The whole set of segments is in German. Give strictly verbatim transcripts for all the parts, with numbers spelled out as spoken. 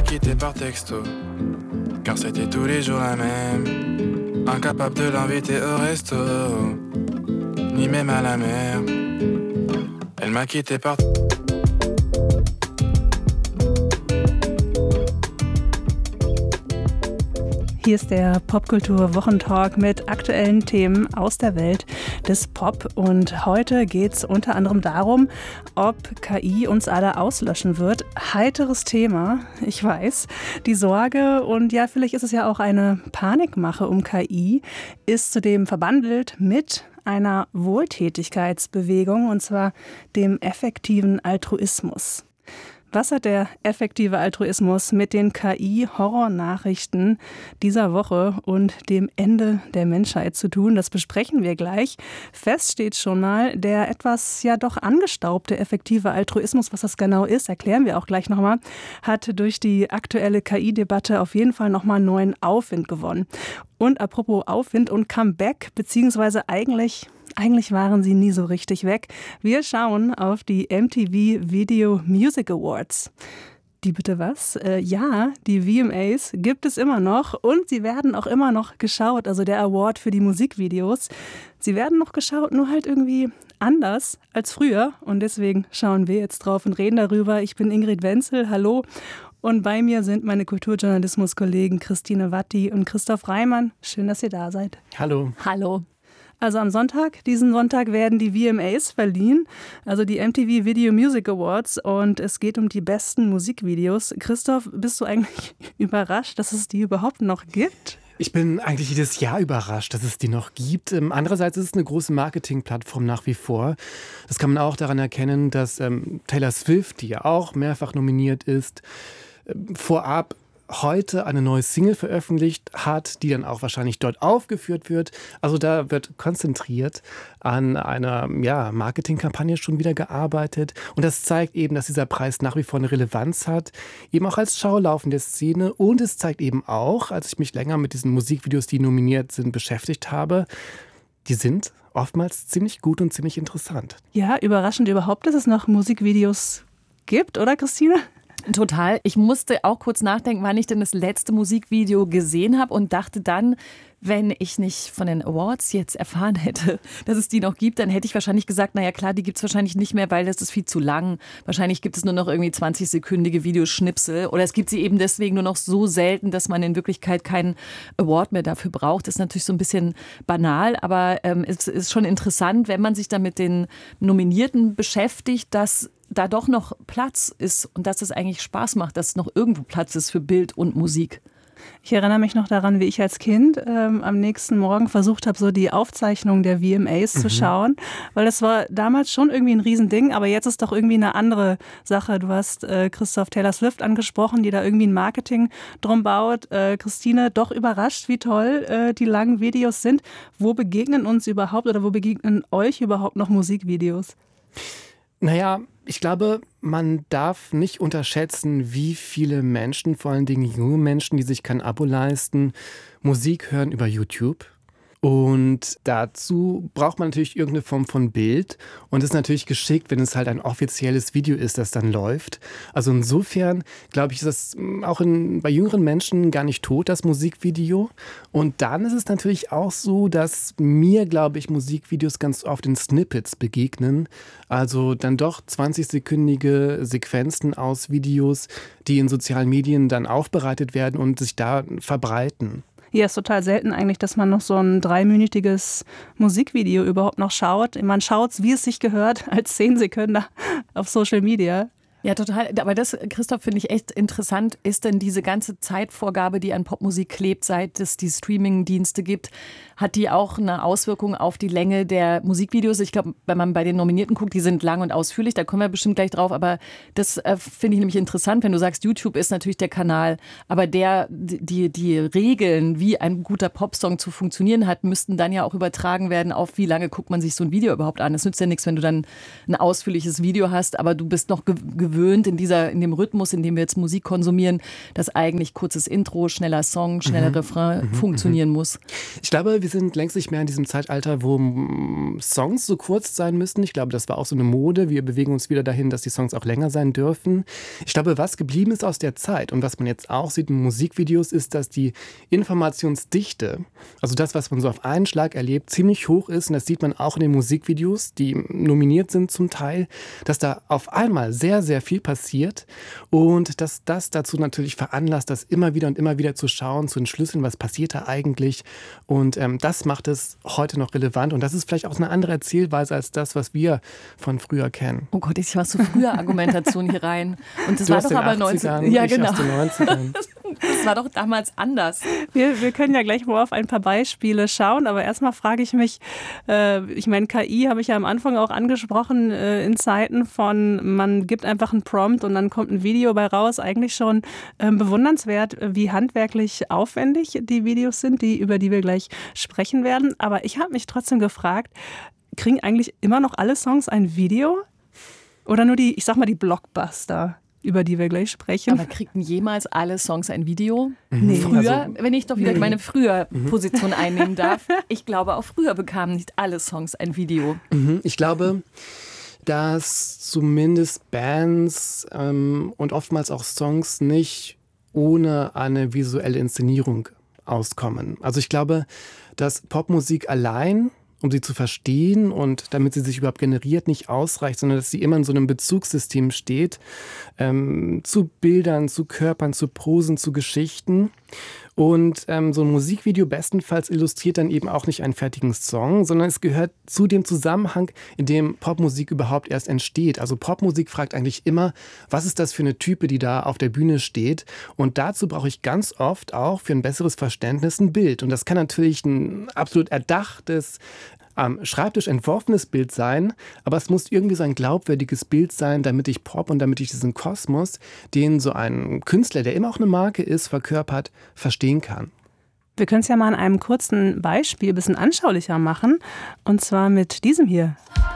quitté par texto, car c'était tous les jours la même. Incapable de l'inviter au resto, ni même à la mer. Elle m'a quitté par... Hier ist der Popkultur-Wochentalk mit aktuellen Themen aus der Welt des Pop. Und heute geht es unter anderem darum, ob K I uns alle auslöschen wird. Heiteres Thema, ich weiß. Die Sorge und ja, vielleicht ist es ja auch eine Panikmache um K I, ist zudem verbandelt mit einer Wohltätigkeitsbewegung, und zwar dem effektiven Altruismus. Was hat der effektive Altruismus mit den K I-Horrornachrichten dieser Woche und dem Ende der Menschheit zu tun? Das besprechen wir gleich. Fest steht schon mal, der etwas ja doch angestaubte effektive Altruismus, was das genau ist, erklären wir auch gleich nochmal, hat durch die aktuelle K I-Debatte auf jeden Fall nochmal neuen Aufwind gewonnen. Und apropos Aufwind und Comeback, beziehungsweise eigentlich... Eigentlich waren sie nie so richtig weg. Wir schauen auf die M T V Video Music Awards. Die bitte was? Äh, ja, die V M As gibt es immer noch und sie werden auch immer noch geschaut. Also der Award für die Musikvideos. Sie werden noch geschaut, nur halt irgendwie anders als früher. Und deswegen schauen wir jetzt drauf und reden darüber. Ich bin Ingrid Wenzel, hallo. Und bei mir sind meine Kulturjournalismus-Kollegen Christine Watti und Christoph Reimann. Schön, dass ihr da seid. Hallo. Hallo. Also am Sonntag, diesen Sonntag werden die V M As verliehen, also die M T V Video Music Awards, und es geht um die besten Musikvideos. Christoph, bist du eigentlich überrascht, dass es die überhaupt noch gibt? Ich bin eigentlich jedes Jahr überrascht, dass es die noch gibt. Andererseits ist es eine große Marketingplattform nach wie vor. Das kann man auch daran erkennen, dass ähm, Taylor Swift, die ja auch mehrfach nominiert ist, äh, vorab heute eine neue Single veröffentlicht hat, die dann auch wahrscheinlich dort aufgeführt wird. Also da wird konzentriert an einer ja, Marketingkampagne schon wieder gearbeitet. Und das zeigt eben, dass dieser Preis nach wie vor eine Relevanz hat, eben auch als Schaulaufen der Szene. Und es zeigt eben auch, als ich mich länger mit diesen Musikvideos, die nominiert sind, beschäftigt habe, die sind oftmals ziemlich gut und ziemlich interessant. Ja, überraschend überhaupt, dass es noch Musikvideos gibt, oder Christine? Total. Ich musste auch kurz nachdenken, wann ich denn das letzte Musikvideo gesehen habe und dachte dann, wenn ich nicht von den Awards jetzt erfahren hätte, dass es die noch gibt, dann hätte ich wahrscheinlich gesagt, naja klar, die gibt es wahrscheinlich nicht mehr, weil das ist viel zu lang. Wahrscheinlich gibt es nur noch irgendwie zwanzig-sekündige Videoschnipsel oder es gibt sie eben deswegen nur noch so selten, dass man in Wirklichkeit keinen Award mehr dafür braucht. Das ist natürlich so ein bisschen banal, aber ähm, es ist schon interessant, wenn man sich dann mit den Nominierten beschäftigt, dass da doch noch Platz ist und dass es eigentlich Spaß macht, dass noch irgendwo Platz ist für Bild und Musik. Ich erinnere mich noch daran, wie ich als Kind ähm, am nächsten Morgen versucht habe, so die Aufzeichnung der V M As mhm. zu schauen, weil das war damals schon irgendwie ein Riesending, aber jetzt ist doch irgendwie eine andere Sache. Du hast äh, Christoph Taylor Swift angesprochen, die da irgendwie ein Marketing drum baut. Äh, Christine, doch überrascht, wie toll äh, die langen Videos sind. Wo begegnen uns überhaupt oder wo begegnen euch überhaupt noch Musikvideos? Naja, ich glaube, man darf nicht unterschätzen, wie viele Menschen, vor allen Dingen junge Menschen, die sich kein Abo leisten, Musik hören über YouTube. Und dazu braucht man natürlich irgendeine Form von Bild. Und es ist natürlich geschickt, wenn es halt ein offizielles Video ist, das dann läuft. Also insofern, glaube ich, ist das auch in, bei jüngeren Menschen gar nicht tot, das Musikvideo. Und dann ist es natürlich auch so, dass mir, glaube ich, Musikvideos ganz oft in Snippets begegnen. Also dann doch zwanzig-sekündige Sequenzen aus Videos, die in sozialen Medien dann aufbereitet werden und sich da verbreiten. Ja, ist total selten eigentlich, dass man noch so ein dreiminütiges Musikvideo überhaupt noch schaut. Man schaut es, wie es sich gehört, als zehn Sekunden auf Social Media. Ja, total. Aber das, Christoph, finde ich echt interessant. Ist denn diese ganze Zeitvorgabe, die an Popmusik klebt, seit es die Streaming-Dienste gibt, hat die auch eine Auswirkung auf die Länge der Musikvideos? Ich glaube, wenn man bei den Nominierten guckt, die sind lang und ausführlich, da kommen wir bestimmt gleich drauf. Aber das äh, finde ich nämlich interessant, wenn du sagst, YouTube ist natürlich der Kanal, aber der, die, die Regeln, wie ein guter Popsong zu funktionieren hat, müssten dann ja auch übertragen werden auf, wie lange guckt man sich so ein Video überhaupt an. Es nützt ja nichts, wenn du dann ein ausführliches Video hast, aber du bist noch gewöhnt gewöhnt in dieser, in dem Rhythmus, in dem wir jetzt Musik konsumieren, dass eigentlich kurzes Intro, schneller Song, schneller mhm. Refrain mhm. funktionieren mhm. muss. Ich glaube, wir sind längst nicht mehr in diesem Zeitalter, wo Songs so kurz sein müssen. Ich glaube, das war auch so eine Mode. Wir bewegen uns wieder dahin, dass die Songs auch länger sein dürfen. Ich glaube, was geblieben ist aus der Zeit und was man jetzt auch sieht in Musikvideos, ist, dass die Informationsdichte, also das, was man so auf einen Schlag erlebt, ziemlich hoch ist. Und das sieht man auch in den Musikvideos, die nominiert sind zum Teil, dass da auf einmal sehr, sehr viel passiert und dass das dazu natürlich veranlasst, das immer wieder und immer wieder zu schauen, zu entschlüsseln, was passiert da eigentlich. Und ähm, das macht es heute noch relevant. Und das ist vielleicht auch eine andere Erzählweise als das, was wir von früher kennen. Oh Gott, ich war so früher Argumentation hier rein. Und das du war doch aber neunzig. Ja, genau. neunzigern. Das war doch damals anders. Wir, wir können ja gleich mal auf ein paar Beispiele schauen, aber erstmal frage ich mich, äh, ich meine, K I habe ich ja am Anfang auch angesprochen, äh, in Zeiten von, man gibt einfach einen Prompt und dann kommt ein Video bei raus, eigentlich schon äh, bewundernswert, wie handwerklich aufwendig die Videos sind, die, über die wir gleich sprechen werden. Aber ich habe mich trotzdem gefragt, kriegen eigentlich immer noch alle Songs ein Video? Oder nur die, ich sag mal, die Blockbuster, über die wir gleich sprechen? Aber kriegten jemals alle Songs ein Video? Mhm. Nee. Früher, Also, wenn ich doch wieder nee. meine früher Position einnehmen darf, ich glaube, auch früher bekamen nicht alle Songs ein Video. Mhm. Ich glaube, dass zumindest Bands ähm, und oftmals auch Songs nicht ohne eine visuelle Inszenierung auskommen. Also ich glaube, dass Popmusik allein, um sie zu verstehen und damit sie sich überhaupt generiert, nicht ausreicht, sondern dass sie immer in so einem Bezugssystem steht, ähm, zu Bildern, zu Körpern, zu Prosen, zu Geschichten. Und ähm, so ein Musikvideo bestenfalls illustriert dann eben auch nicht einen fertigen Song, sondern es gehört zu dem Zusammenhang, in dem Popmusik überhaupt erst entsteht. Also Popmusik fragt eigentlich immer, was ist das für eine Type, die da auf der Bühne steht? Und dazu brauche ich ganz oft auch für ein besseres Verständnis ein Bild. Und das kann natürlich ein absolut erdachtes, am Schreibtisch entworfenes Bild sein, aber es muss irgendwie so ein glaubwürdiges Bild sein, damit ich Pop und damit ich diesen Kosmos, den so ein Künstler, der immer auch eine Marke ist, verkörpert, verstehen kann. Wir können es ja mal an einem kurzen Beispiel ein bisschen anschaulicher machen, und zwar mit diesem hier.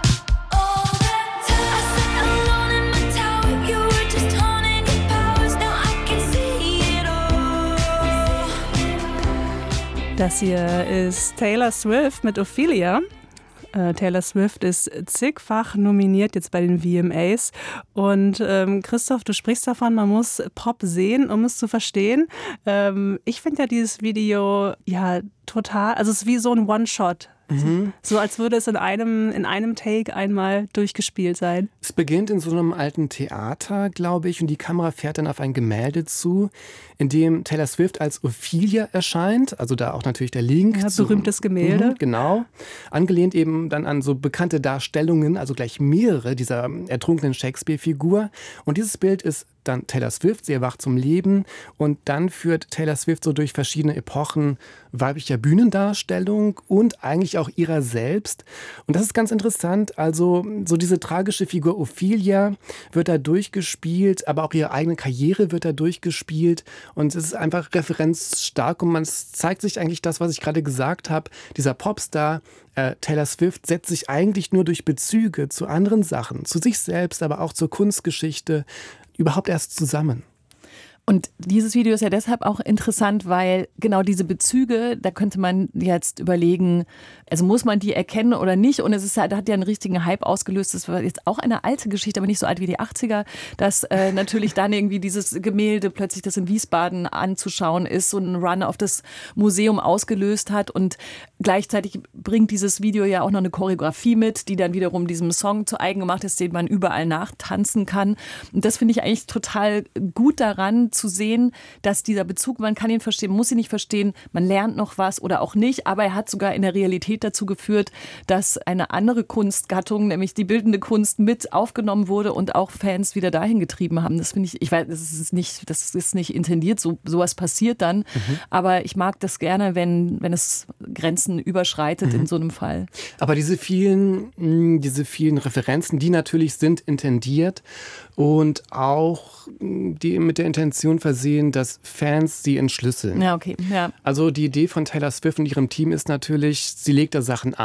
Das hier ist Taylor Swift mit Ophelia. Äh, Taylor Swift ist zigfach nominiert jetzt bei den V M As. Und ähm, Christoph, du sprichst davon, man muss Pop sehen, um es zu verstehen. Ähm, ich finde ja dieses Video ja total, also es ist wie so ein One-Shot. Mhm. So als würde es in einem, in einem Take einmal durchgespielt sein. Es beginnt in so einem alten Theater, glaube ich, und die Kamera fährt dann auf ein Gemälde zu, in dem Taylor Swift als Ophelia erscheint, also da auch natürlich der Link. Ja, berühmtes Gemälde. Mhm, genau, angelehnt eben dann an so bekannte Darstellungen, also gleich mehrere dieser ertrunkenen Shakespeare-Figur. Und dieses Bild ist dann Taylor Swift, sie erwacht zum Leben und dann führt Taylor Swift so durch verschiedene Epochen weiblicher Bühnendarstellung und eigentlich auch ihrer selbst. Und das ist ganz interessant, also so diese tragische Figur Ophelia wird da durchgespielt, aber auch ihre eigene Karriere wird da durchgespielt und es ist einfach referenzstark und man zeigt sich eigentlich das, was ich gerade gesagt habe, dieser Popstar äh, Taylor Swift setzt sich eigentlich nur durch Bezüge zu anderen Sachen, zu sich selbst, aber auch zur Kunstgeschichte überhaupt erst zusammen. Und dieses Video ist ja deshalb auch interessant, weil genau diese Bezüge, da könnte man jetzt überlegen, also muss man die erkennen oder nicht? Und es ist halt, hat ja einen richtigen Hype ausgelöst. Das war jetzt auch eine alte Geschichte, aber nicht so alt wie die achtziger, dass äh, natürlich dann irgendwie dieses Gemälde plötzlich, das in Wiesbaden anzuschauen ist, so einen Run auf das Museum ausgelöst hat. Und gleichzeitig bringt dieses Video ja auch noch eine Choreografie mit, die dann wiederum diesem Song zu eigen gemacht ist, den man überall nachtanzen kann. Und das finde ich eigentlich total gut daran, zu sehen, dass dieser Bezug, man kann ihn verstehen, muss ihn nicht verstehen, man lernt noch was oder auch nicht, aber er hat sogar in der Realität dazu geführt, dass eine andere Kunstgattung, nämlich die bildende Kunst, mit aufgenommen wurde und auch Fans wieder dahin getrieben haben. Das finde ich, ich weiß, das ist nicht, das ist nicht intendiert, so sowas passiert dann, mhm. aber ich mag das gerne, wenn, wenn es Grenzen überschreitet mhm. in so einem Fall. Aber diese vielen, diese vielen Referenzen, die natürlich sind intendiert und auch die mit der Intention versehen, dass Fans sie entschlüsseln. Ja, okay. Ja. Also die Idee von Taylor Swift und ihrem Team ist natürlich, sie legt da Sachen an,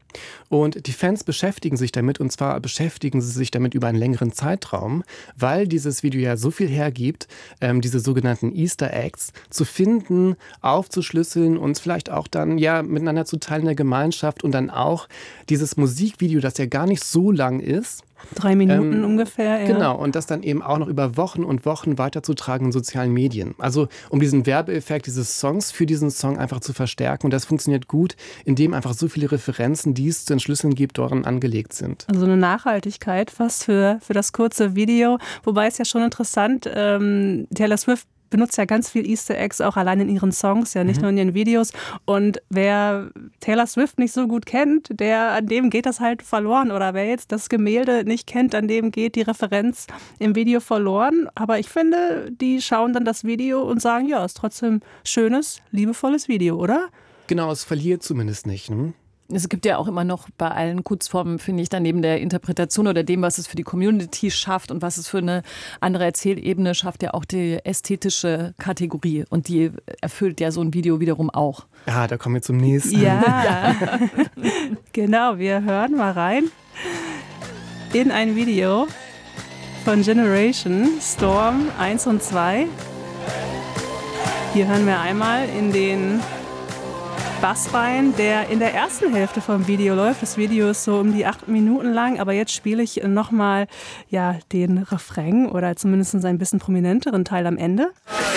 Und die Fans beschäftigen sich damit, und zwar beschäftigen sie sich damit über einen längeren Zeitraum, weil dieses Video ja so viel hergibt, ähm, diese sogenannten Easter Eggs zu finden, aufzuschlüsseln und vielleicht auch dann ja miteinander zu teilen in der Gemeinschaft und dann auch dieses Musikvideo, das ja gar nicht so lang ist. Drei Minuten ähm, ungefähr, ja. Genau, und das dann eben auch noch über Wochen und Wochen weiterzutragen in sozialen Medien. Also um diesen Werbeeffekt dieses Songs für diesen Song einfach zu verstärken. Und das funktioniert gut, indem einfach so viele Referenzen, die es zu entschlüsseln gibt, daran angelegt sind. Also eine Nachhaltigkeit fast für, für das kurze Video. Wobei es ja schon interessant, ähm, Taylor Swift benutzt ja ganz viel Easter Eggs, auch allein in ihren Songs, ja nicht mhm. nur in ihren Videos. Und wer Taylor Swift nicht so gut kennt, der, an dem geht das halt verloren. Oder wer jetzt das Gemälde nicht kennt, an dem geht die Referenz im Video verloren. Aber ich finde, die schauen dann das Video und sagen, ja, ist trotzdem schönes, liebevolles Video, oder? Genau, es verliert zumindest nicht, ne? Es gibt ja auch immer noch bei allen Kurzformen, finde ich, dann neben der Interpretation oder dem, was es für die Community schafft und was es für eine andere Erzählebene schafft, ja auch die ästhetische Kategorie. Und die erfüllt ja so ein Video wiederum auch. Ja, da kommen wir zum nächsten. Ja, genau, wir hören mal rein in ein Video von Generation, Storm eins und zwei. Hier hören wir einmal in den Bass rein, der in der ersten Hälfte vom Video läuft. Das Video ist so um die acht Minuten lang, aber jetzt spiele ich nochmal ja, den Refrain oder zumindest einen bisschen prominenteren Teil am Ende.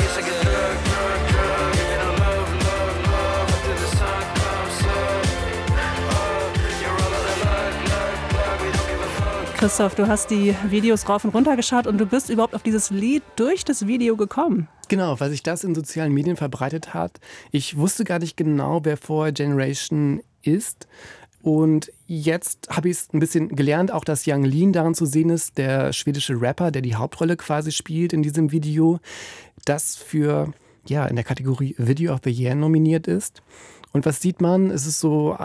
Christoph, du hast die Videos rauf und runter geschaut und du bist überhaupt auf dieses Lied durch das Video gekommen. Genau, weil sich das in sozialen Medien verbreitet hat. Ich wusste gar nicht genau, wer vorher Generation ist. Und jetzt habe ich es ein bisschen gelernt, auch dass Yung Lean darin zu sehen ist, der schwedische Rapper, der die Hauptrolle quasi spielt in diesem Video, das für ja in der Kategorie Video of the Year nominiert ist. Und was sieht man? Es ist so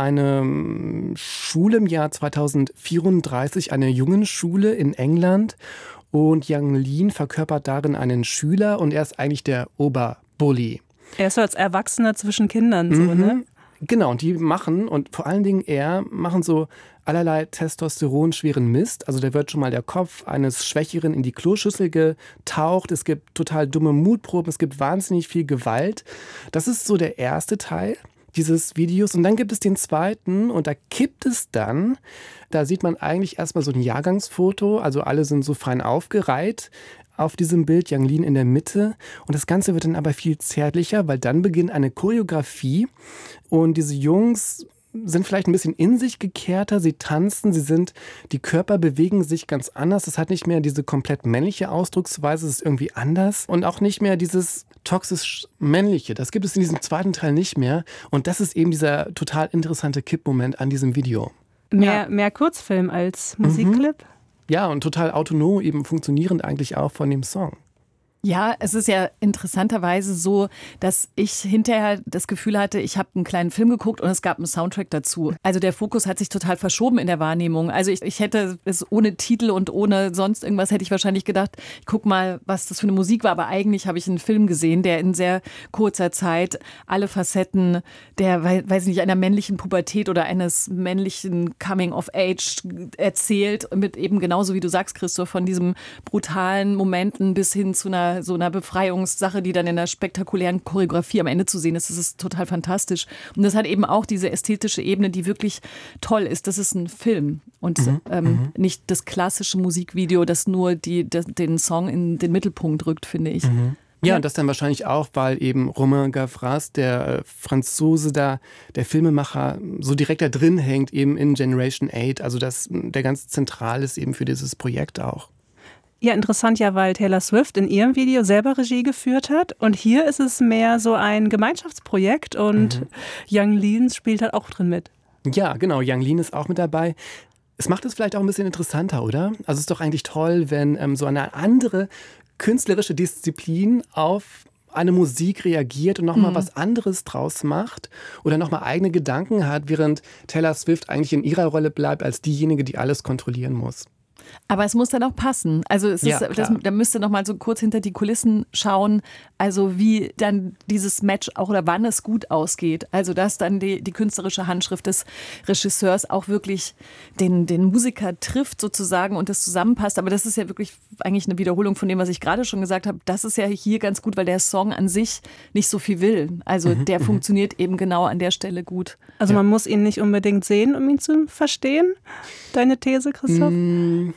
eine Schule im Jahr zweitausendvierunddreißig, eine Jungenschule in England. Und Yung Lean verkörpert darin einen Schüler und er ist eigentlich der Oberbully. Er ist so als Erwachsener zwischen Kindern, so, mhm. ne? Genau, und die machen, und vor allen Dingen er, machen so allerlei Testosteron-schweren Mist. Also da wird schon mal der Kopf eines Schwächeren in die Kloschüssel getaucht. Es gibt total dumme Mutproben, es gibt wahnsinnig viel Gewalt. Das ist so der erste Teil dieses Videos. Und dann gibt es den zweiten und da kippt es dann. Da sieht man eigentlich erstmal so ein Jahrgangsfoto. Also alle sind so fein aufgereiht auf diesem Bild, Yung Lean in der Mitte. Und das Ganze wird dann aber viel zärtlicher, weil dann beginnt eine Choreografie. Und diese Jungs sind vielleicht ein bisschen in sich gekehrter, sie tanzen, sie sind, die Körper bewegen sich ganz anders. Es hat nicht mehr diese komplett männliche Ausdrucksweise, es ist irgendwie anders. Und auch nicht mehr dieses toxisch männliche. Das gibt es in diesem zweiten Teil nicht mehr. Und das ist eben dieser total interessante Kippmoment an diesem Video. Mehr, Ja. mehr Kurzfilm als Musikclip? Ja, und total autonom, eben funktionierend eigentlich auch von dem Song. Ja, es ist ja interessanterweise so, dass ich hinterher das Gefühl hatte, ich habe einen kleinen Film geguckt und es gab einen Soundtrack dazu. Also der Fokus hat sich total verschoben in der Wahrnehmung. Also ich, ich hätte es ohne Titel und ohne sonst irgendwas hätte ich wahrscheinlich gedacht, ich guck mal, was das für eine Musik war. Aber eigentlich habe ich einen Film gesehen, der in sehr kurzer Zeit alle Facetten der, weiß ich nicht, einer männlichen Pubertät oder eines männlichen Coming of Age erzählt. Mit eben genauso wie du sagst, Christoph, von diesen brutalen Momenten bis hin zu einer so einer Befreiungssache, die dann in einer spektakulären Choreografie am Ende zu sehen ist. Das ist total fantastisch. Und das hat eben auch diese ästhetische Ebene, die wirklich toll ist. Das ist ein Film und Mhm, ähm, mhm. nicht das klassische Musikvideo, das nur die, das, den Song in den Mittelpunkt rückt, finde ich. Mhm. Ja, Ja. und das dann wahrscheinlich auch, weil eben Romain Gavras, der äh, Franzose da, der Filmemacher, so direkt da drin hängt, eben in Generation acht. Also das, der ganz zentral ist eben für dieses Projekt auch. Ja, interessant ja, weil Taylor Swift in ihrem Video selber Regie geführt hat und hier ist es mehr so ein Gemeinschaftsprojekt und Mhm. Yung Lean spielt halt auch drin mit. Ja, genau, Yung Lean ist auch mit dabei. Es macht es vielleicht auch ein bisschen interessanter, oder? Also es ist doch eigentlich toll, wenn ähm, so eine andere künstlerische Disziplin auf eine Musik reagiert und nochmal Mhm. was anderes draus macht oder nochmal eigene Gedanken hat, während Taylor Swift eigentlich in ihrer Rolle bleibt als diejenige, die alles kontrollieren muss. Aber es muss dann auch passen. Also es Ja, ist, das, klar. da müsste noch mal so kurz hinter die Kulissen schauen, also wie dann dieses Match auch oder wann es gut ausgeht. Also dass dann die, die künstlerische Handschrift des Regisseurs auch wirklich den, den Musiker trifft sozusagen und das zusammenpasst. Aber das ist ja wirklich eigentlich eine Wiederholung von dem, was ich gerade schon gesagt habe. Das ist ja hier ganz gut, weil der Song an sich nicht so viel will. Also Mhm, der funktioniert eben genau an der Stelle gut. Also Ja. man muss ihn nicht unbedingt sehen, um ihn zu verstehen? Deine These, Christoph? Mm,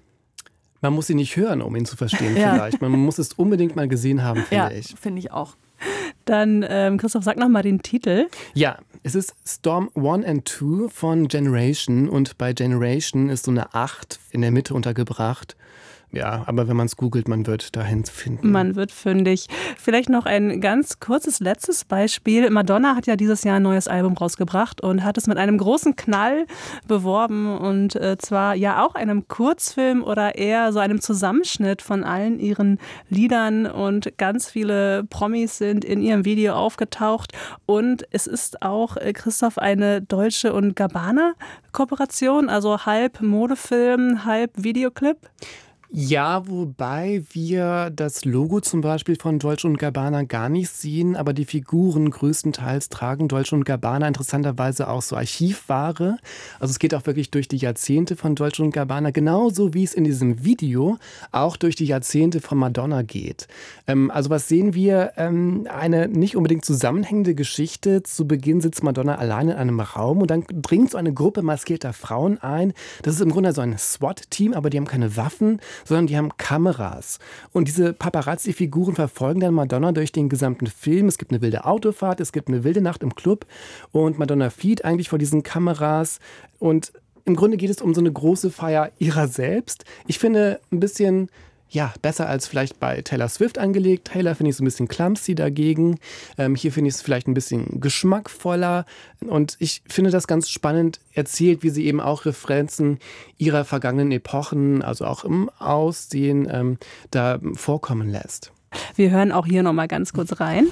Man muss ihn nicht hören, um ihn zu verstehen Ja. vielleicht. Man muss es unbedingt mal gesehen haben, finde Ja, ich. finde ich auch. Dann, ähm, Christoph, sag noch mal den Titel. Ja, es ist Storm eins and zwei von Generation und bei Generation ist so eine acht in der Mitte untergebracht. Ja, aber wenn man es googelt, man wird dahin finden. Man wird fündig. Vielleicht noch ein ganz kurzes letztes Beispiel. Madonna hat ja dieses Jahr ein neues Album rausgebracht und hat es mit einem großen Knall beworben und äh, zwar ja auch einem Kurzfilm oder eher so einem Zusammenschnitt von allen ihren Liedern und ganz viele Promis sind in ihrem Video aufgetaucht und es ist auch, äh, Christoph, eine Dolce und Gabbana Kooperation, also halb Modefilm, halb Videoclip. Ja, wobei wir das Logo zum Beispiel von Dolce und Gabbana gar nicht sehen, aber die Figuren größtenteils tragen Dolce und Gabbana interessanterweise auch so Archivware. Also es geht auch wirklich durch die Jahrzehnte von Dolce und Gabbana, genauso wie es in diesem Video auch durch die Jahrzehnte von Madonna geht. Ähm, also was sehen wir? Ähm, eine nicht unbedingt zusammenhängende Geschichte. Zu Beginn sitzt Madonna allein in einem Raum und dann dringt so eine Gruppe maskierter Frauen ein. Das ist im Grunde so ein SWAT-Team, aber die haben keine Waffen, sondern die haben Kameras. Und diese Paparazzi-Figuren verfolgen dann Madonna durch den gesamten Film. Es gibt eine wilde Autofahrt, es gibt eine wilde Nacht im Club und Madonna flieht eigentlich vor diesen Kameras. Und im Grunde geht es um so eine große Feier ihrer selbst. Ich finde ein bisschen... Ja, besser als vielleicht bei Taylor Swift angelegt. Taylor finde ich so ein bisschen clumsy dagegen. Ähm, hier finde ich es vielleicht ein bisschen geschmackvoller. Und ich finde das ganz spannend erzählt, wie sie eben auch Referenzen ihrer vergangenen Epochen, also auch im Aussehen, ähm, da vorkommen lässt. Wir hören auch hier noch mal ganz kurz rein.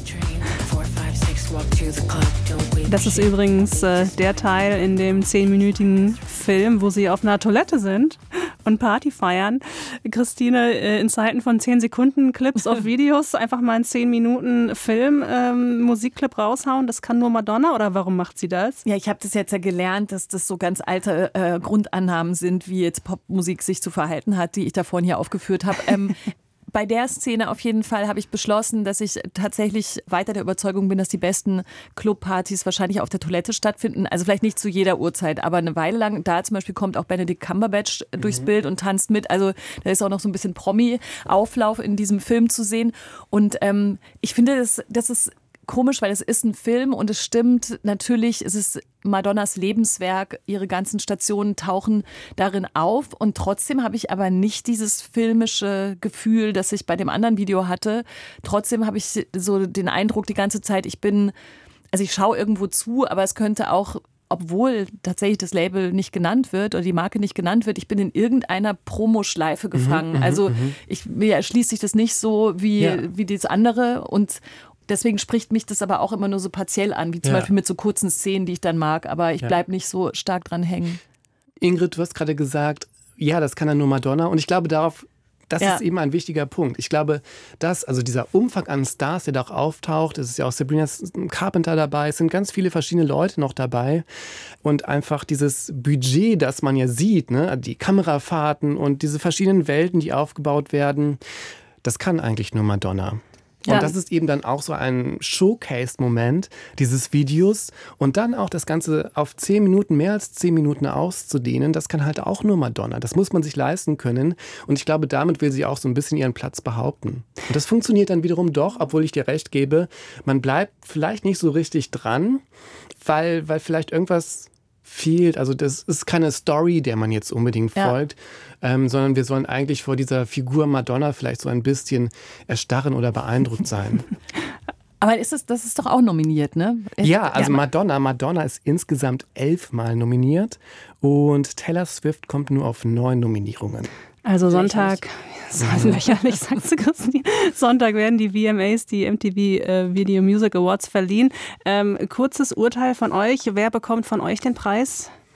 Das ist übrigens äh, der Teil in dem zehnminütigen Film, wo sie auf einer Toilette sind und Party feiern. Christine, äh, in Zeiten von zehn Sekunden Clips auf Videos einfach mal einen zehn Minuten Film, ähm, Musikclip raushauen, das kann nur Madonna oder warum macht sie das? Ja, ich habe das jetzt ja gelernt, dass das so ganz alte äh, Grundannahmen sind, wie jetzt Popmusik sich zu verhalten hat, die ich da vorhin hier aufgeführt habe. Ähm, Bei der Szene auf jeden Fall habe ich beschlossen, dass ich tatsächlich weiter der Überzeugung bin, dass die besten Clubpartys wahrscheinlich auf der Toilette stattfinden. Also vielleicht nicht zu jeder Uhrzeit, aber eine Weile lang. Da zum Beispiel kommt auch Benedict Cumberbatch mhm. durchs Bild und tanzt mit. Also da ist auch noch so ein bisschen Promi-Auflauf in diesem Film zu sehen. Und ähm, ich finde, das, das ist komisch, weil es ist ein Film und es stimmt natürlich, es ist Madonnas Lebenswerk, ihre ganzen Stationen tauchen darin auf und trotzdem habe ich aber nicht dieses filmische Gefühl, das ich bei dem anderen Video hatte. Trotzdem habe ich so den Eindruck die ganze Zeit, ich bin, also ich schaue irgendwo zu, aber es könnte auch, obwohl tatsächlich das Label nicht genannt wird oder die Marke nicht genannt wird, ich bin in irgendeiner Promoschleife gefangen. Mhm, also mhm. ich, mir erschließt sich das nicht so wie, Ja. wie das andere und deswegen spricht mich das aber auch immer nur so partiell an, wie zum Ja. Beispiel mit so kurzen Szenen, die ich dann mag, aber ich Ja. bleibe nicht so stark dran hängen. Ingrid, du hast gerade gesagt, ja, das kann ja nur Madonna. Und ich glaube darauf, das Ja. ist eben ein wichtiger Punkt. Ich glaube, dass, also dieser Umfang an Stars, der da auch auftaucht, es ist ja auch Sabrina Carpenter dabei, es sind ganz viele verschiedene Leute noch dabei. Und einfach dieses Budget, das man ja sieht, ne, die Kamerafahrten und diese verschiedenen Welten, die aufgebaut werden, das kann eigentlich nur Madonna. Und Ja. das ist eben dann auch so ein Showcase-Moment dieses Videos. Und dann auch das Ganze auf zehn Minuten, mehr als zehn Minuten auszudehnen, das kann halt auch nur Madonna. Das muss man sich leisten können. Und ich glaube, damit will sie auch so ein bisschen ihren Platz behaupten. Und das funktioniert dann wiederum doch, obwohl ich dir recht gebe, man bleibt vielleicht nicht so richtig dran, weil, weil vielleicht irgendwas fehlt. Also das ist keine Story, der man jetzt unbedingt folgt, ja. ähm, sondern wir sollen eigentlich vor dieser Figur Madonna vielleicht so ein bisschen erstarren oder beeindruckt sein. Aber ist es, das ist doch auch nominiert, ne? Ja, also Madonna, Madonna ist insgesamt elfmal nominiert und Taylor Swift kommt nur auf neun Nominierungen. Also Sonntag, so lächerlich, sagst du, Christine. Sonntag werden die V M As, die M T V äh, Video Music Awards verliehen. Ähm, kurzes Urteil von euch. Wer bekommt von euch den Preis?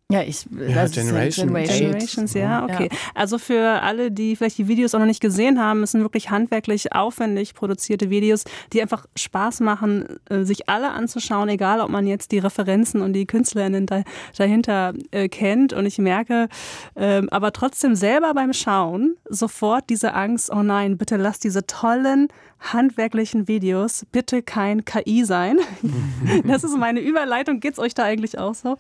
Ja, ich ja, das Generation Generation. Generations, ja, okay. Ja. Also für alle, die vielleicht die Videos auch noch nicht gesehen haben, es sind wirklich handwerklich aufwendig produzierte Videos, die einfach Spaß machen, sich alle anzuschauen, egal ob man jetzt die Referenzen und die KünstlerInnen da, dahinter äh, kennt. Und ich merke äh, aber trotzdem selber beim Schauen sofort diese Angst, oh nein, bitte lass diese tollen handwerklichen Videos bitte kein K I sein. Das ist meine Überleitung. Geht's euch da eigentlich auch so?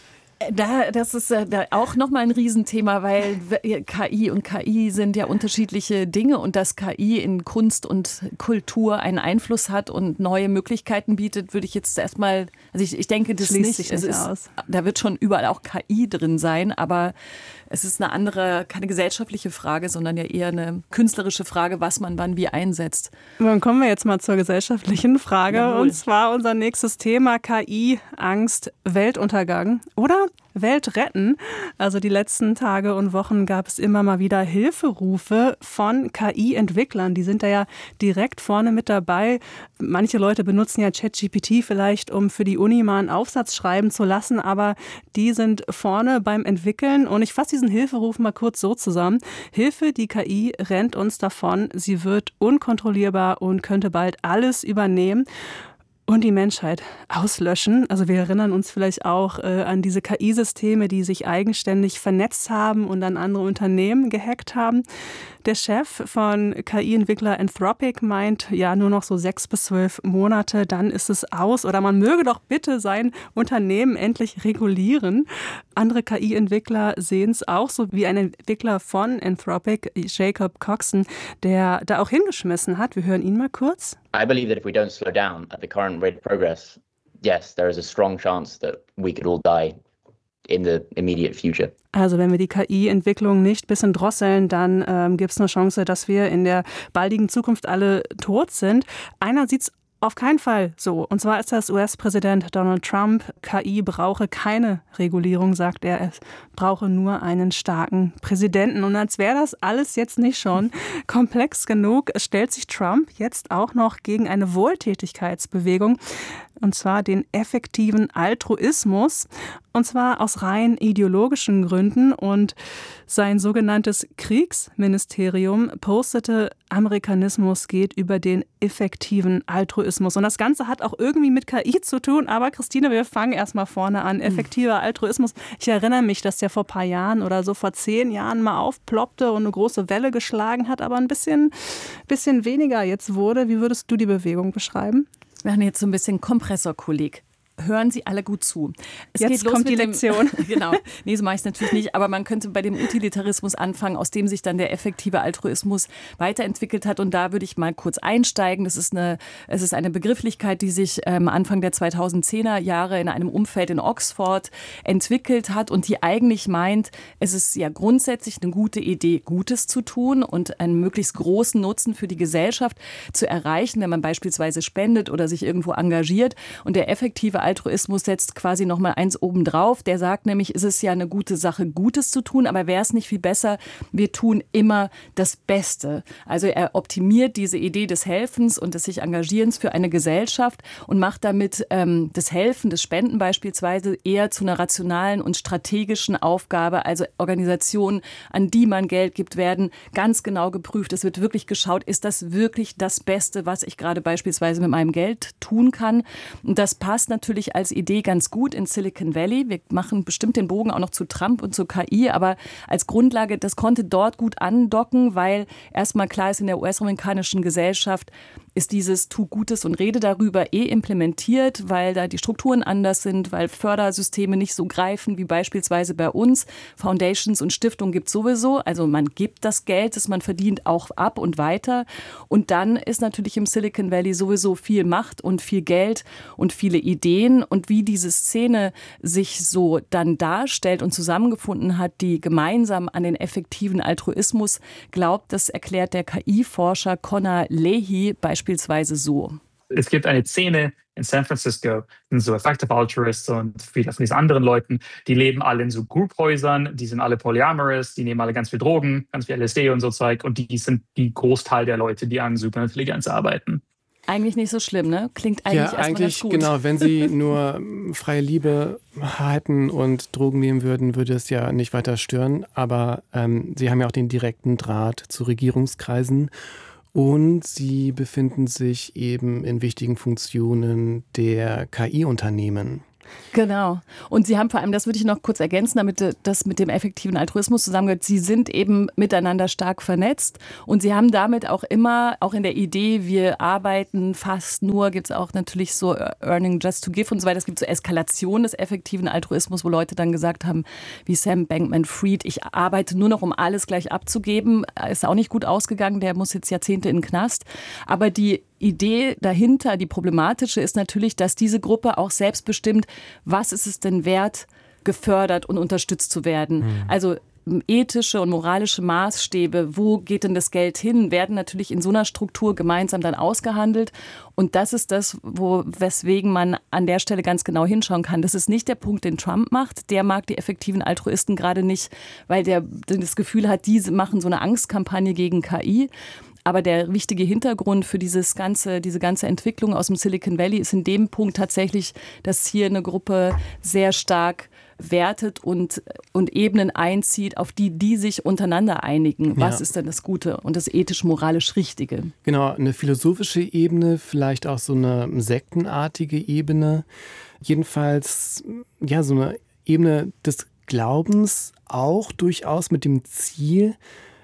Da, das ist äh, da auch nochmal ein Riesenthema, weil K I und K I sind ja unterschiedliche Dinge und dass K I in Kunst und Kultur einen Einfluss hat und neue Möglichkeiten bietet, würde ich jetzt erstmal, also ich, ich denke das Schließt nicht. sich Es nicht ist, aus. Da wird schon überall auch K I drin sein, aber es ist eine andere, keine gesellschaftliche Frage, sondern ja eher eine künstlerische Frage, was man wann wie einsetzt. Dann kommen wir jetzt mal zur gesellschaftlichen Frage. Jawohl. Und zwar unser nächstes Thema: K I, Angst, Weltuntergang oder Welt retten. Also die letzten Tage und Wochen gab es immer mal wieder Hilferufe von K I-Entwicklern. Die sind da ja direkt vorne mit dabei. Manche Leute benutzen ja ChatGPT vielleicht, um für die Uni mal einen Aufsatz schreiben zu lassen, aber die sind vorne beim Entwickeln. Und ich fasse diesen Hilferuf mal kurz so zusammen. Hilfe, die K I rennt uns davon. Sie wird unkontrollierbar und könnte bald alles übernehmen und die Menschheit auslöschen. Also wir erinnern uns vielleicht auch äh, an diese K I-Systeme, die sich eigenständig vernetzt haben und dann andere Unternehmen gehackt haben. Der Chef von K I-Entwickler Anthropic meint, ja, nur noch so sechs bis zwölf Monate, dann ist es aus. Oder man möge doch bitte sein Unternehmen endlich regulieren. Andere K I-Entwickler sehen es auch so, wie ein Entwickler von Anthropic, Jacob Coxon, der da auch hingeschmissen hat. Wir hören ihn mal kurz. I believe that if we don't slow down at the current rate of progress, yes, there is a strong chance that we could all die in the immediate future. Also wenn wir die K I-Entwicklung nicht ein bisschen drosseln, dann ähm, gibt es eine Chance, dass wir in der baldigen Zukunft alle tot sind. Einer sieht es auf keinen Fall so. Und zwar ist das U S-Präsident Donald Trump. K I brauche keine Regulierung, sagt er. Es brauche nur einen starken Präsidenten. Und als wäre das alles jetzt nicht schon komplex genug, stellt sich Trump jetzt auch noch gegen eine Wohltätigkeitsbewegung. Und zwar den effektiven Altruismus. Und zwar aus rein ideologischen Gründen. Und sein sogenanntes Kriegsministerium postete, Amerikanismus geht über den effektiven Altruismus. Und das Ganze hat auch irgendwie mit K I zu tun. Aber Christine, wir fangen erstmal vorne an. Effektiver Altruismus. Ich erinnere mich, dass der vor ein paar Jahren oder so vor zehn Jahren mal aufploppte und eine große Welle geschlagen hat, aber ein bisschen, bisschen weniger jetzt wurde. Wie würdest du die Bewegung beschreiben? Wir haben jetzt so ein bisschen Kompressorkolleg. Hören Sie alle gut zu. Es Jetzt geht los kommt mit die dem, Lektion. Genau, nee, so mache ich es natürlich nicht, aber man könnte bei dem Utilitarismus anfangen, aus dem sich dann der effektive Altruismus weiterentwickelt hat. Und da würde ich mal kurz einsteigen. Das ist eine, es ist eine Begrifflichkeit, die sich ähm, Anfang der zweitausendzehner Jahre in einem Umfeld in Oxford entwickelt hat und die eigentlich meint, es ist ja grundsätzlich eine gute Idee, Gutes zu tun und einen möglichst großen Nutzen für die Gesellschaft zu erreichen, wenn man beispielsweise spendet oder sich irgendwo engagiert. Und der effektive Altruismus setzt quasi noch mal eins obendrauf. Der sagt nämlich, es ist ja eine gute Sache, Gutes zu tun, aber wäre es nicht viel besser, wir tun immer das Beste. Also er optimiert diese Idee des Helfens und des sich Engagierens für eine Gesellschaft und macht damit ähm, das Helfen, das Spenden beispielsweise eher zu einer rationalen und strategischen Aufgabe. Also Organisationen, an die man Geld gibt, werden ganz genau geprüft. Es wird wirklich geschaut, ist das wirklich das Beste, was ich gerade beispielsweise mit meinem Geld tun kann? Und das passt natürlich als Idee ganz gut in Silicon Valley. Wir machen bestimmt den Bogen auch noch zu Trump und zu K I, aber als Grundlage, das konnte dort gut andocken, weil erstmal klar ist, in der U S-amerikanischen Gesellschaft ist dieses Tu Gutes und rede darüber eh implementiert, weil da die Strukturen anders sind, weil Fördersysteme nicht so greifen wie beispielsweise bei uns. Foundations und Stiftungen gibt es sowieso. Also man gibt das Geld, das man verdient, auch ab und weiter. Und dann ist natürlich im Silicon Valley sowieso viel Macht und viel Geld und viele Ideen. Und wie diese Szene sich so dann darstellt und zusammengefunden hat, die gemeinsam an den effektiven Altruismus glaubt, das erklärt der K I-Forscher Connor Leahy beispielsweise Beispielsweise so. Es gibt eine Szene in San Francisco, sind so Effective Altruists und viele von diesen anderen Leuten, die leben alle in so Grouphäusern, die sind alle polyamorous, die nehmen alle ganz viel Drogen, ganz viel L S D und so Zeug und die sind die Großteil der Leute, die an Superintelligenz arbeiten. Eigentlich nicht so schlimm, ne? Klingt eigentlich ja, erstmal eigentlich, ganz gut. genau, wenn sie nur freie Liebe hätten und Drogen nehmen würden, würde es ja nicht weiter stören. Aber ähm, sie haben ja auch den direkten Draht zu Regierungskreisen und sie befinden sich eben in wichtigen Funktionen der K I-Unternehmen. Genau. Und Sie haben vor allem, das würde ich noch kurz ergänzen, damit das mit dem effektiven Altruismus zusammengehört, Sie sind eben miteinander stark vernetzt und Sie haben damit auch immer, auch in der Idee, wir arbeiten fast nur, gibt es auch natürlich so Earning Just to Give und so weiter, es gibt so Eskalation des effektiven Altruismus, wo Leute dann gesagt haben, wie Sam Bankman-Fried, ich arbeite nur noch, um alles gleich abzugeben, ist auch nicht gut ausgegangen, der muss jetzt Jahrzehnte in den Knast, aber die Idee dahinter, die problematische, ist natürlich, dass diese Gruppe auch selbst bestimmt, was ist es denn wert, gefördert und unterstützt zu werden. Mhm. Also ethische und moralische Maßstäbe, wo geht denn das Geld hin, werden natürlich in so einer Struktur gemeinsam dann ausgehandelt. Und das ist das, wo, weswegen man an der Stelle ganz genau hinschauen kann. Das ist nicht der Punkt, den Trump macht. Der mag die effektiven Altruisten gerade nicht, weil der das Gefühl hat, diese machen so eine Angstkampagne gegen K I. Aber der wichtige Hintergrund für dieses ganze, diese ganze Entwicklung aus dem Silicon Valley ist in dem Punkt tatsächlich, dass hier eine Gruppe sehr stark wertet und, und Ebenen einzieht, auf die die sich untereinander einigen. Was ja. ist denn das Gute und das ethisch-moralisch Richtige? Genau, eine philosophische Ebene, vielleicht auch so eine sektenartige Ebene. Jedenfalls ja so eine Ebene des Glaubens, auch durchaus mit dem Ziel,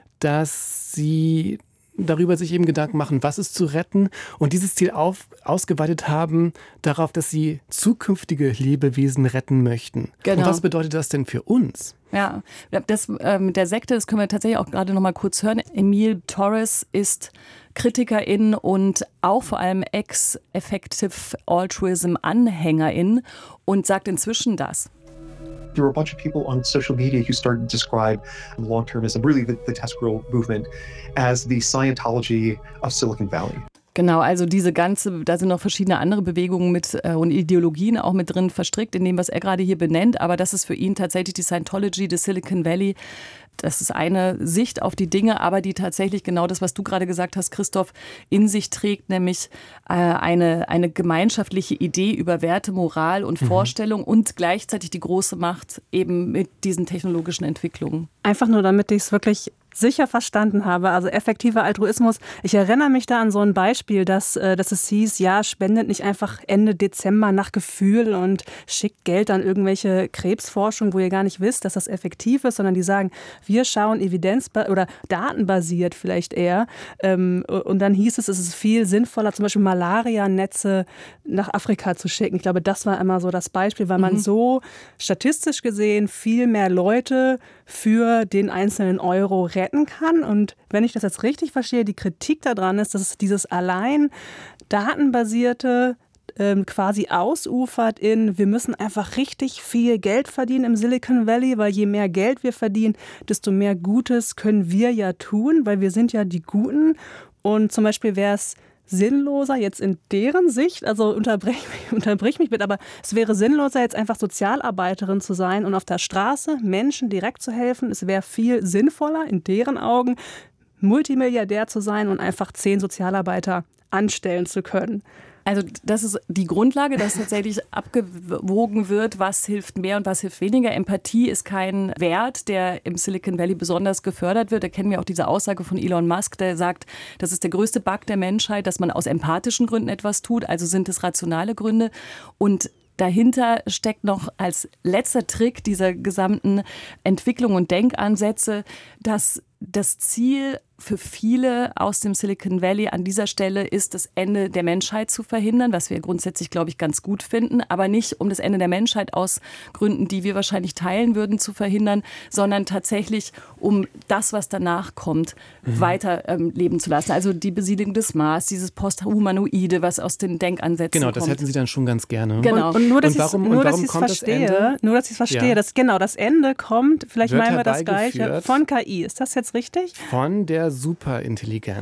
dass sie darüber sich eben Gedanken machen, was ist zu retten und dieses Ziel auf, ausgeweitet haben darauf, dass sie zukünftige Lebewesen retten möchten. Genau. Und was bedeutet das denn für uns? Ja, das äh, mit der Sekte, das können wir tatsächlich auch gerade noch mal kurz hören. Emil Torres ist Kritikerin und auch vor allem Ex-Effective Altruism-Anhängerin und sagt inzwischen das. There were a bunch of people on social media who started to describe long-termism, really the, the Teskrill movement, as the Scientology of Silicon Valley. Genau, also diese ganze, da sind noch verschiedene andere Bewegungen mit äh, und Ideologien auch mit drin verstrickt in dem, was er gerade hier benennt. Aber das ist für ihn tatsächlich die Scientology des Silicon Valley. Das ist eine Sicht auf die Dinge, aber die tatsächlich genau das, was du gerade gesagt hast, Christoph, in sich trägt, nämlich äh, eine, eine gemeinschaftliche Idee über Werte, Moral und mhm. Vorstellung und gleichzeitig die große Macht eben mit diesen technologischen Entwicklungen. Einfach nur, damit ich es wirklich sicher verstanden habe, also effektiver Altruismus. Ich erinnere mich da an so ein Beispiel, dass, dass es hieß, ja, spendet nicht einfach Ende Dezember nach Gefühl und schickt Geld an irgendwelche Krebsforschung, wo ihr gar nicht wisst, dass das effektiv ist, sondern die sagen, wir schauen evidenz- oder datenbasiert vielleicht eher. Und dann hieß es, es ist viel sinnvoller, zum Beispiel Malaria-Netze nach Afrika zu schicken. Ich glaube, das war immer so das Beispiel, weil man mhm. so statistisch gesehen viel mehr Leute für den einzelnen Euro retten kann. Und wenn ich das jetzt richtig verstehe, die Kritik daran ist, dass es dieses allein datenbasierte ähm, quasi ausufert in, wir müssen einfach richtig viel Geld verdienen im Silicon Valley, weil je mehr Geld wir verdienen, desto mehr Gutes können wir ja tun, weil wir sind ja die Guten. Und zum Beispiel wäre es sinnloser jetzt in deren Sicht, also unterbrich mich, unterbrich mich bitte, aber es wäre sinnloser, jetzt einfach Sozialarbeiterin zu sein und auf der Straße Menschen direkt zu helfen. Es wäre viel sinnvoller, in deren Augen, Multimilliardär zu sein und einfach zehn Sozialarbeiter anstellen zu können. Also das ist die Grundlage, dass tatsächlich abgewogen wird, was hilft mehr und was hilft weniger. Empathie ist kein Wert, der im Silicon Valley besonders gefördert wird. Da kennen wir auch diese Aussage von Elon Musk, der sagt, das ist der größte Bug der Menschheit, dass man aus empathischen Gründen etwas tut. Also sind es rationale Gründe. Und dahinter steckt noch als letzter Trick dieser gesamten Entwicklung und Denkansätze, dass das Ziel für viele aus dem Silicon Valley an dieser Stelle ist, das Ende der Menschheit zu verhindern, was wir grundsätzlich, glaube ich, ganz gut finden, aber nicht um das Ende der Menschheit aus Gründen, die wir wahrscheinlich teilen würden, zu verhindern, sondern tatsächlich um das, was danach kommt, mhm. weiter ähm, leben zu lassen. Also die Besiedlung des Mars, dieses Posthumanoide, was aus den Denkansätzen genau, kommt. Genau, das hätten Sie dann schon ganz gerne. Genau. Und, und nur, dass und warum, nur, und warum dass ich es kommt verstehe, das Ende? nur, dass ich es verstehe, ja. dass, genau, das Ende kommt, vielleicht Wird meinen wir das Gleiche, von K I. Ist das jetzt richtig? Von der Superintelligenz.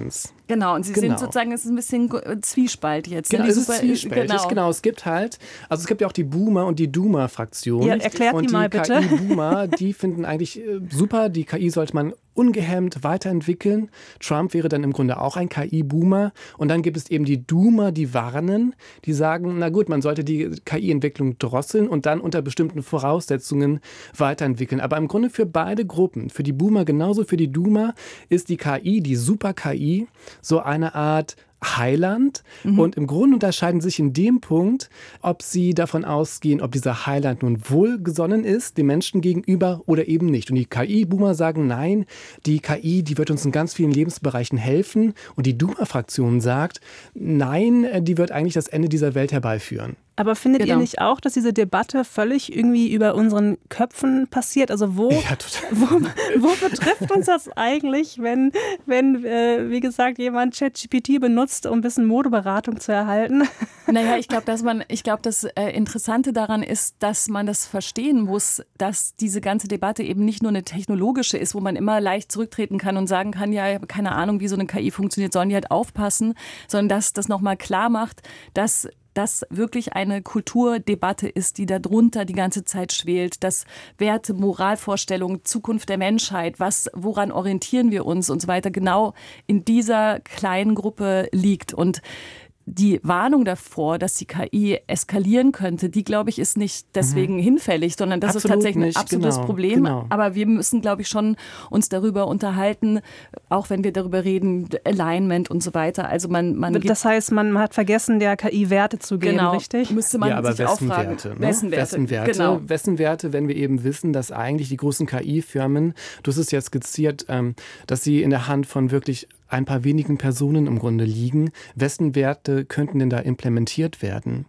Genau, und Sie Genau. sind sozusagen, es ist ein bisschen Zwiespalt jetzt. Genau, Die es ist super- zwiespältig. genau. Genau. Es gibt halt, also es gibt ja auch die Boomer und die Doomer-Fraktion. Ja, erklärt und die mal bitte. K I-Boomer, die finden eigentlich äh, super, die K I sollte man ungehemmt weiterentwickeln. Trump wäre dann im Grunde auch ein K I-Boomer. Und dann gibt es eben die Doomer, die warnen, die sagen, na gut, man sollte die K I-Entwicklung drosseln und dann unter bestimmten Voraussetzungen weiterentwickeln. Aber im Grunde für beide Gruppen, für die Boomer genauso für die Doomer, ist die K I, die Super-K I, so eine Art Heiland. Mhm. Und im Grunde unterscheiden sich in dem Punkt, ob sie davon ausgehen, ob dieser Heiland nun wohlgesonnen ist, dem Menschen gegenüber oder eben nicht. Und die K I-Boomer sagen, nein, die K I, die wird uns in ganz vielen Lebensbereichen helfen. Und die Doomer-Fraktion sagt, nein, die wird eigentlich das Ende dieser Welt herbeiführen. Aber findet Genau. ihr nicht auch, dass diese Debatte völlig irgendwie über unseren Köpfen passiert? Also wo, Ja, total. wo, wo betrifft uns das eigentlich, wenn, wenn äh, wie gesagt, jemand ChatGPT benutzt, um ein bisschen Modeberatung zu erhalten? Naja, ich glaube, dass man, ich glaube, das äh, Interessante daran ist, dass man das verstehen muss, dass diese ganze Debatte eben nicht nur eine technologische ist, wo man immer leicht zurücktreten kann und sagen kann, ja, ich habe keine Ahnung, wie so eine K I funktioniert, sollen die halt aufpassen, sondern dass das nochmal klar macht, dass das wirklich eine Kulturdebatte ist, die darunter die ganze Zeit schwelt, dass Werte, Moralvorstellungen, Zukunft der Menschheit, was, woran orientieren wir uns und so weiter, genau in dieser kleinen Gruppe liegt. Und die Warnung davor, dass die K I eskalieren könnte, die, glaube ich, ist nicht deswegen mhm. hinfällig, sondern das Absolut ist tatsächlich nicht. ein absolutes Genau. Problem. Genau. Aber wir müssen, glaube ich, schon uns darüber unterhalten, auch wenn wir darüber reden, Alignment und so weiter. Also man, man Das heißt, man hat vergessen, der K I Werte zu geben, genau, richtig? müsste man ja, aber sich auch wessen fragen. Werte, ne? Wessen Werte? Wessen Werte? Genau. Wessen Werte, wenn wir eben wissen, dass eigentlich die großen K I-Firmen, du hast es ja skizziert, ähm, dass sie in der Hand von wirklich ein paar wenigen Personen im Grunde liegen. Wessen Werte könnten denn da implementiert werden?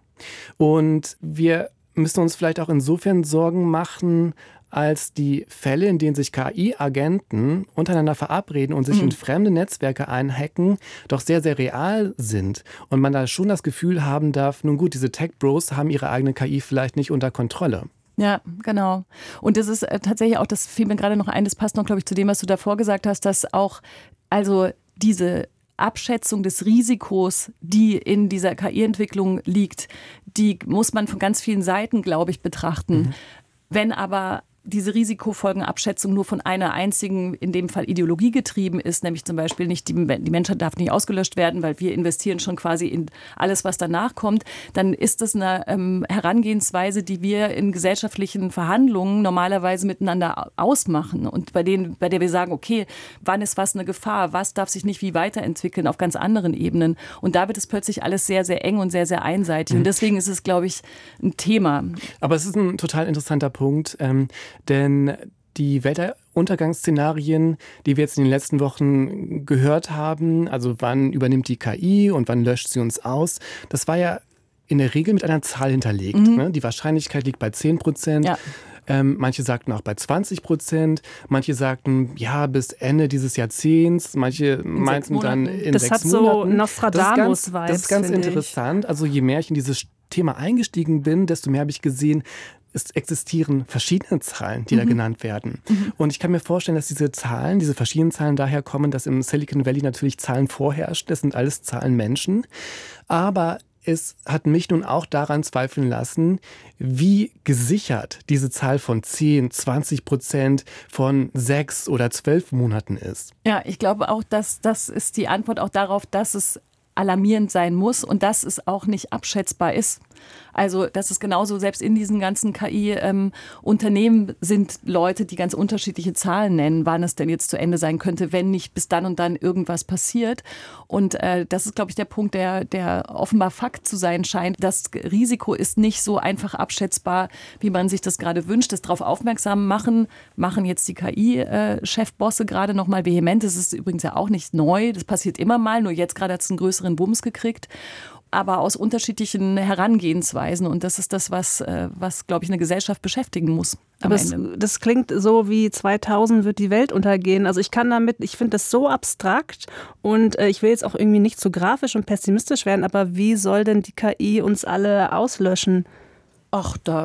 Und wir müssen uns vielleicht auch insofern Sorgen machen, als die Fälle, in denen sich K I-Agenten untereinander verabreden und sich mhm. in fremde Netzwerke einhacken, doch sehr, sehr real sind. Und man da schon das Gefühl haben darf, nun gut, diese Tech-Bros haben ihre eigene K I vielleicht nicht unter Kontrolle. Ja, genau. Und das ist äh, tatsächlich auch, das fiel mir gerade noch ein, das passt noch, glaube ich, zu dem, was du davor gesagt hast, dass auch, also diese Abschätzung des Risikos, die in dieser K I-Entwicklung liegt, die muss man von ganz vielen Seiten, glaube ich, betrachten. Mhm. Wenn aber diese Risikofolgenabschätzung nur von einer einzigen, in dem Fall Ideologie getrieben ist, nämlich zum Beispiel nicht, die, die Menschheit darf nicht ausgelöscht werden, weil wir investieren schon quasi in alles, was danach kommt, dann ist das eine ähm, Herangehensweise, die wir in gesellschaftlichen Verhandlungen normalerweise miteinander ausmachen und bei denen, bei der wir sagen, okay, wann ist was eine Gefahr, was darf sich nicht wie weiterentwickeln auf ganz anderen Ebenen. Und da wird es plötzlich alles sehr, sehr eng und sehr, sehr einseitig. Mhm. Und deswegen ist es, glaube ich, ein Thema. Aber es ist ein total interessanter Punkt, ähm, denn die Weltuntergangsszenarien, die wir jetzt in den letzten Wochen gehört haben, also wann übernimmt die K I und wann löscht sie uns aus, das war ja in der Regel mit einer Zahl hinterlegt. Mhm. Ne? Die Wahrscheinlichkeit liegt bei zehn Prozent. Ja. Ähm, manche sagten auch bei zwanzig Prozent. Manche sagten, ja, bis Ende dieses Jahrzehnts. Manche in meinten dann in das sechs Monaten. Das hat so Nostradamus-Vibes. Das ist ganz interessant. Also je mehr ich in dieses Thema eingestiegen bin, desto mehr habe ich gesehen, es existieren verschiedene Zahlen, die mhm. da genannt werden. Mhm. Und ich kann mir vorstellen, dass diese Zahlen, diese verschiedenen Zahlen daher kommen, dass im Silicon Valley natürlich Zahlen vorherrschen. Das sind alles Zahlenmenschen. Aber es hat mich nun auch daran zweifeln lassen, wie gesichert diese Zahl von zehn, zwanzig Prozent von sechs oder zwölf Monaten ist. Ja, ich glaube auch, dass das ist die Antwort auch darauf, dass es alarmierend sein muss und dass es auch nicht abschätzbar ist. Also das ist genauso, selbst in diesen ganzen K I-Unternehmen ähm, sind Leute, die ganz unterschiedliche Zahlen nennen, wann es denn jetzt zu Ende sein könnte, wenn nicht bis dann und dann irgendwas passiert. Und äh, das ist, glaube ich, der Punkt, der, der offenbar Fakt zu sein scheint. Das Risiko ist nicht so einfach abschätzbar, wie man sich das gerade wünscht. Das darauf aufmerksam machen, machen jetzt die K I-Chefbosse gerade noch mal vehement. Das ist übrigens ja auch nicht neu. Das passiert immer mal, nur jetzt gerade hat es einen größeren Bums gekriegt. Aber aus unterschiedlichen Herangehensweisen. Und das ist das, was, was glaube ich, eine Gesellschaft beschäftigen muss. Aber das, das klingt so wie zweitausend wird die Welt untergehen. Also ich kann damit, ich finde das so abstrakt und äh, ich will jetzt auch irgendwie nicht zu grafisch und pessimistisch werden, aber wie soll denn die K I uns alle auslöschen? Ach, da...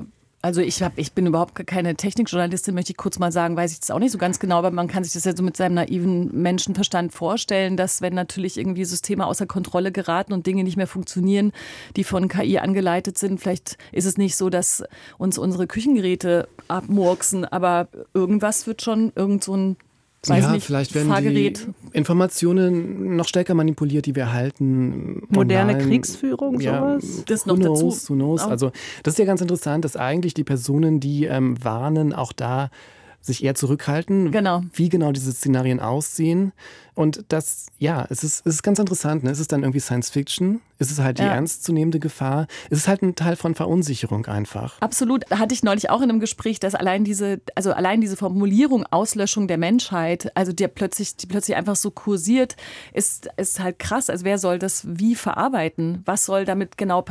Also ich, hab, ich bin überhaupt keine Technikjournalistin, möchte ich kurz mal sagen, weiß ich das auch nicht so ganz genau, aber man kann sich das ja so mit seinem naiven Menschenverstand vorstellen, dass wenn natürlich irgendwie Systeme außer Kontrolle geraten und Dinge nicht mehr funktionieren, die von K I angeleitet sind, vielleicht ist es nicht so, dass uns unsere Küchengeräte abmurksen, aber irgendwas wird schon, irgend so ein Weiß ja, nicht, vielleicht werden Fahrgerät. die Informationen noch stärker manipuliert, die wir erhalten. Moderne online. Kriegsführung, Ja, sowas? Das who noch dazu. knows, who knows. Also das ist ja ganz interessant, dass eigentlich die Personen, die ähm, warnen, auch da sich eher zurückhalten, Genau. wie genau diese Szenarien aussehen. Und das, ja, es ist, es ist ganz interessant. Ne? Es ist dann irgendwie Science Fiction. Es ist halt die Ja. ernstzunehmende Gefahr. Es ist halt ein Teil von Verunsicherung einfach. Absolut. Hatte ich neulich auch in einem Gespräch, dass allein diese, also allein diese Formulierung Auslöschung der Menschheit, also der plötzlich, die plötzlich einfach so kursiert, ist, ist halt krass. Also wer soll das wie verarbeiten? Was soll damit genau passieren?